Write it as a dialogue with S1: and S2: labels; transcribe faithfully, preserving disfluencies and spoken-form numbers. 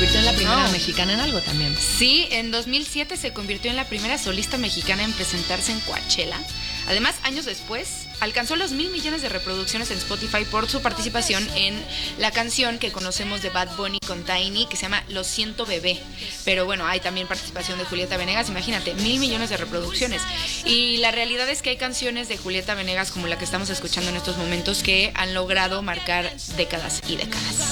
S1: convirtió en la primera
S2: No.
S1: mexicana en algo también.
S2: Sí, en dos mil siete se convirtió en la primera solista mexicana en presentarse en Coachella. Además, años después, alcanzó los mil millones de reproducciones en Spotify por su participación en la canción que conocemos de Bad Bunny con Tiny, que se llama Lo Siento Bebé. Pero bueno, hay también participación de Julieta Venegas, imagínate, mil millones de reproducciones. Y la realidad es que hay canciones de Julieta Venegas como la que estamos escuchando en estos momentos que han logrado marcar décadas y décadas.